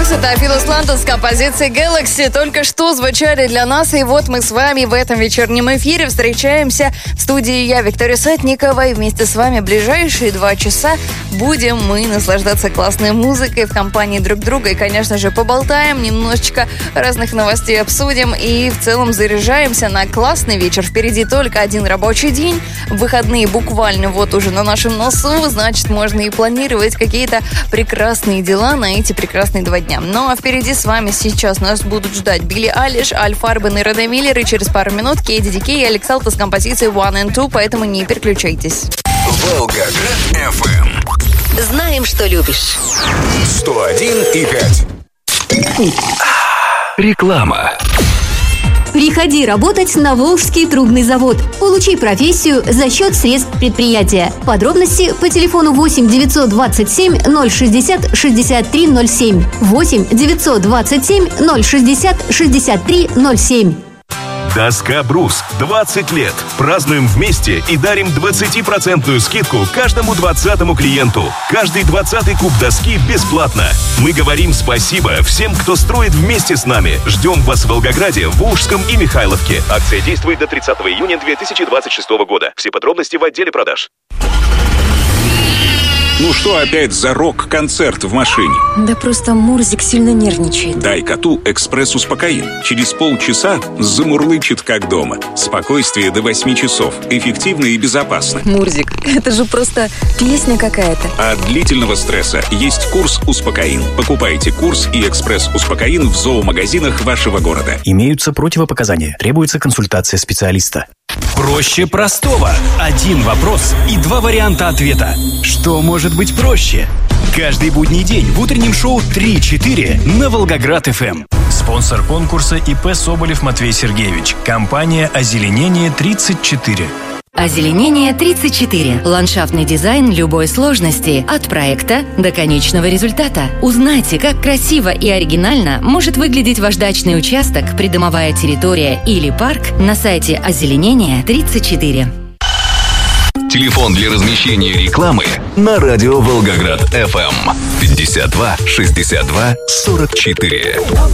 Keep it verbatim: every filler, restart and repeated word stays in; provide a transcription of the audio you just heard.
Брус, это Филос Лантон с композицией Galaxy только что звучали для нас, и вот мы с вами в этом вечернем эфире встречаемся в студии я, Виктория Сотникова, и вместе с вами ближайшие два часа будем мы наслаждаться классной музыкой в компании друг друга, и, конечно же, поболтаем, немножечко разных новостей обсудим, и в целом заряжаемся на классный вечер. Впереди только один рабочий день, выходные буквально вот уже на нашем носу, значит, можно и планировать какие-то прекрасные дела на эти прекрасные два дня. Ну а впереди с вами сейчас нас будут ждать Билли Айлиш, Аль Фарбен и Рене Миллер, и через пару минут Кейди Ди Кей и Алекс Алта с композицией One and Two, поэтому не переключайтесь. Волгоград эф эм. Знаем, что любишь. сто один и пять. Реклама. Приходи работать на Волжский трубный завод. Получи профессию за счет средств предприятия. Подробности по телефону восемь девятьсот двадцать семь ноль шестьдесят шестьдесят три ноль семь. восемь девятьсот двадцать семь ноль шестьдесят шестьдесят три ноль семь. Доска Брус. двадцать лет. Празднуем вместе и дарим двадцатипроцентную скидку каждому двадцатому клиенту. Каждый двадцатый куб доски бесплатно. Мы говорим спасибо всем, кто строит вместе с нами. Ждем вас в Волгограде, Волжском и Михайловке. Акция действует до тридцатого июня две тысячи двадцать шестого года. Все подробности в отделе продаж. Ну что опять за рок-концерт в машине? Да просто Мурзик сильно нервничает. Дай коту экспресс-успокоин. Через полчаса замурлычет как дома. Спокойствие до восьми часов. Эффективно и безопасно. Мурзик, это же просто песня какая-то. От длительного стресса есть курс «Успокоин». Покупайте курс и экспресс-успокоин в зоомагазинах вашего города. Имеются противопоказания. Требуется консультация специалиста. Проще простого. Один вопрос и два варианта ответа. Что может быть проще? Каждый будний день в утреннем шоу три-четыре на Волгоград эф эм. Спонсор конкурса ИП Соболев Матвей Сергеевич. Компания «Озеленение тридцать четыре». Озеленение тридцать четыре. Ландшафтный дизайн любой сложности. От проекта до конечного результата. Узнайте, как красиво и оригинально может выглядеть ваш дачный участок, придомовая территория или парк на сайте Озеленение тридцать четыре. Телефон для размещения рекламы на радио Волгоград эф эм. пятьдесят два шестьдесят два сорок четыре.